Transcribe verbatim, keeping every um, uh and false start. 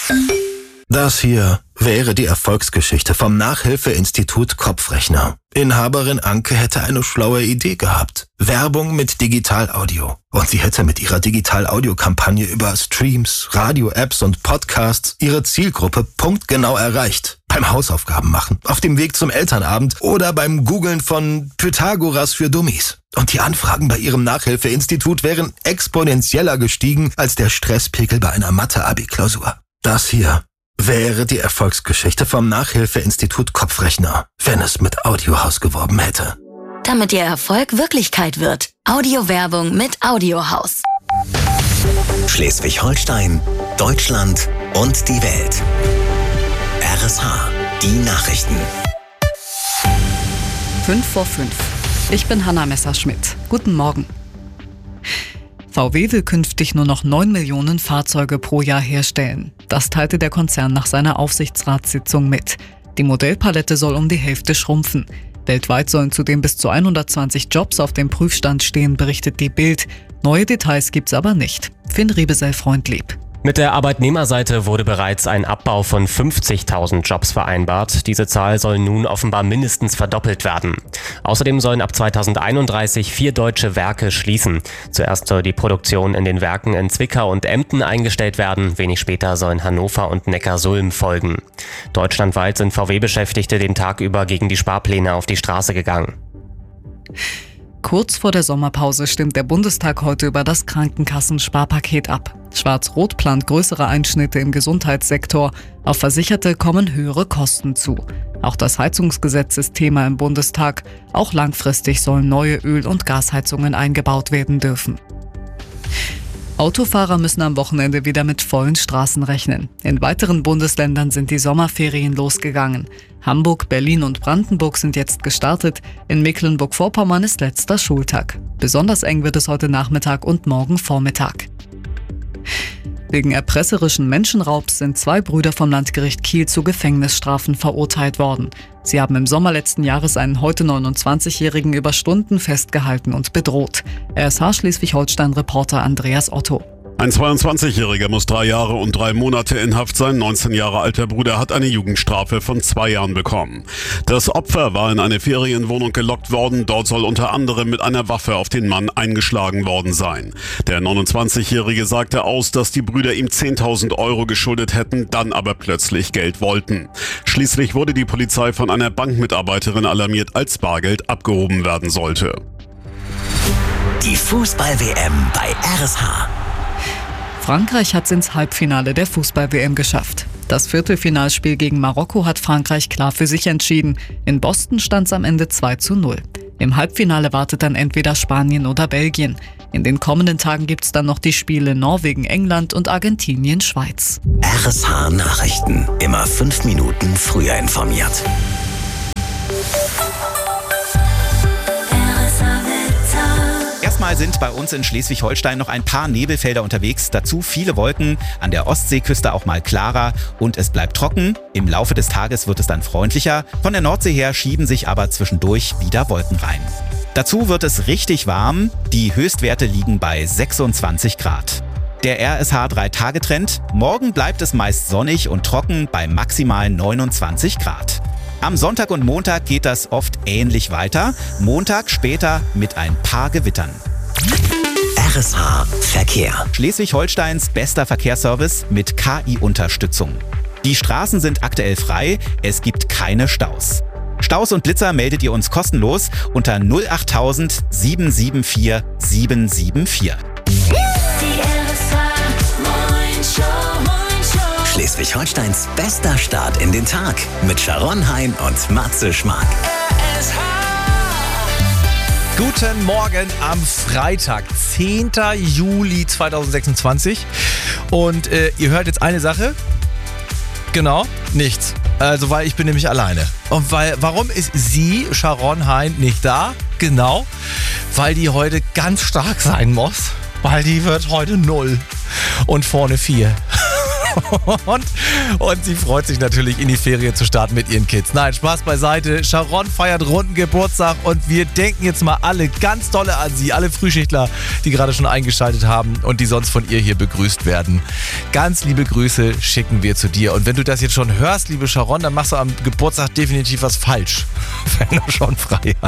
Das hier wäre die Erfolgsgeschichte vom Nachhilfeinstitut Kopfrechner. Inhaberin Anke hätte eine schlaue Idee gehabt. Werbung mit Digital-Audio. Und sie hätte mit ihrer Digital-Audio-Kampagne über Streams, Radio-Apps und Podcasts ihre Zielgruppe punktgenau erreicht. Beim Hausaufgaben machen, auf dem Weg zum Elternabend oder beim Googlen von Pythagoras für Dummies. Und die Anfragen bei ihrem Nachhilfeinstitut wären exponentieller gestiegen als der Stresspegel bei einer Mathe-Abi-Klausur. Das hier wäre die Erfolgsgeschichte vom Nachhilfeinstitut Kopfrechner, wenn es mit Audiohaus geworben hätte. Damit Ihr Erfolg Wirklichkeit wird. Audiowerbung mit Audiohaus. Schleswig-Holstein, Deutschland und die Welt. R S H, die Nachrichten. Fünf vor fünf. Ich bin Hanna Messerschmidt. Guten Morgen. V W will künftig nur noch neun Millionen Fahrzeuge pro Jahr herstellen. Das teilte der Konzern nach seiner Aufsichtsratssitzung mit. Die Modellpalette soll um die Hälfte schrumpfen. Weltweit sollen zudem bis zu hundertzwanzig Jobs auf dem Prüfstand stehen, berichtet die Bild. Neue Details gibt's aber nicht. Finn Riebesell-Freundlieb. Mit der Arbeitnehmerseite wurde bereits ein Abbau von fünfzigtausend Jobs vereinbart. Diese Zahl soll nun offenbar mindestens verdoppelt werden. Außerdem sollen ab zweitausendeinunddreißig vier deutsche Werke schließen. Zuerst soll die Produktion in den Werken in Zwickau und Emden eingestellt werden. Wenig später sollen Hannover und Neckarsulm folgen. Deutschlandweit sind V W-Beschäftigte den Tag über gegen die Sparpläne auf die Straße gegangen. Kurz vor der Sommerpause stimmt der Bundestag heute über das Krankenkassensparpaket ab. Schwarz-Rot plant größere Einschnitte im Gesundheitssektor. Auf Versicherte kommen höhere Kosten zu. Auch das Heizungsgesetz ist Thema im Bundestag. Auch langfristig sollen neue Öl- und Gasheizungen eingebaut werden dürfen. Autofahrer müssen am Wochenende wieder mit vollen Straßen rechnen. In weiteren Bundesländern sind die Sommerferien losgegangen. Hamburg, Berlin und Brandenburg sind jetzt gestartet. In Mecklenburg-Vorpommern ist letzter Schultag. Besonders eng wird es heute Nachmittag und morgen Vormittag. Wegen erpresserischen Menschenraubs sind zwei Brüder vom Landgericht Kiel zu Gefängnisstrafen verurteilt worden. Sie haben im Sommer letzten Jahres einen heute neunundzwanzigjährigen über Stunden festgehalten und bedroht. R S H Schleswig-Holstein-Reporter Andreas Otto. Ein zweiundzwanzigjähriger muss drei Jahre und drei Monate in Haft sein. neunzehn Jahre alter Bruder hat eine Jugendstrafe von zwei Jahren bekommen. Das Opfer war in eine Ferienwohnung gelockt worden. Dort soll unter anderem mit einer Waffe auf den Mann eingeschlagen worden sein. Der neunundzwanzigjährige sagte aus, dass die Brüder ihm zehntausend Euro geschuldet hätten, dann aber plötzlich Geld wollten. Schließlich wurde die Polizei von einer Bankmitarbeiterin alarmiert, als Bargeld abgehoben werden sollte. Die Fußball-W M bei R S H. Frankreich hat es ins Halbfinale der Fußball-W M geschafft. Das Viertelfinalspiel gegen Marokko hat Frankreich klar für sich entschieden. In Boston stand es am Ende zwei zu null. Im Halbfinale wartet dann entweder Spanien oder Belgien. In den kommenden Tagen gibt es dann noch die Spiele Norwegen, England und Argentinien, Schweiz. R S H Nachrichten. Immer fünf Minuten früher informiert. Erstmal sind bei uns in Schleswig-Holstein noch ein paar Nebelfelder unterwegs, dazu viele Wolken, an der Ostseeküste auch mal klarer und es bleibt trocken. Im Laufe des Tages wird es dann freundlicher. Von der Nordsee her schieben sich aber zwischendurch wieder Wolken rein. Dazu wird es richtig warm, die Höchstwerte liegen bei sechsundzwanzig Grad. Der R S H drei Tage Trend, morgen bleibt es meist sonnig und trocken bei maximal neunundzwanzig Grad. Am Sonntag und Montag geht das oft ähnlich weiter. Montag später mit ein paar Gewittern. R S H Verkehr. Schleswig-Holsteins bester Verkehrsservice mit K I-Unterstützung. Die Straßen sind aktuell frei, es gibt keine Staus. Staus und Blitzer meldet ihr uns kostenlos unter null achttausend sieben sieben vier sieben sieben vier. Schleswig-Holsteins bester Start in den Tag mit Sharon Hein und Matze Schmark. Guten Morgen am Freitag, zehnten Juli zweitausendsechsundzwanzig. Und äh, ihr hört jetzt eine Sache. Genau, nichts. Also, weil ich bin nämlich alleine. Und weil, warum ist sie, Sharon Hein, nicht da? Genau, weil die heute ganz stark sein muss. Weil die wird heute null und vorne vier. Und, und sie freut sich natürlich, in die Ferien zu starten mit ihren Kids. Nein, Spaß beiseite. Sharon feiert runden Geburtstag und wir denken jetzt mal alle ganz dolle an sie. Alle Frühschichtler, die gerade schon eingeschaltet haben und die sonst von ihr hier begrüßt werden. Ganz liebe Grüße schicken wir zu dir. Und wenn du das jetzt schon hörst, liebe Sharon, dann machst du am Geburtstag definitiv was falsch. Wenn du schon frei hast.